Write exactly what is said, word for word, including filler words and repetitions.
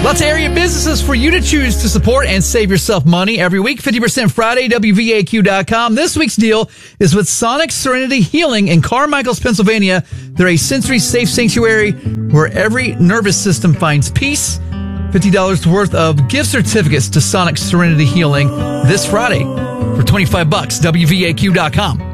Lots of area businesses for you to choose to support and save yourself money every week. fifty percent Friday, W V A Q dot com. This week's deal is with Sonic Serenity Healing in Carmichaels, Pennsylvania. They're a sensory-safe sanctuary where every nervous system finds peace. fifty dollars worth of gift certificates to Sonic Serenity Healing this Friday for twenty-five bucks. W V A Q dot com.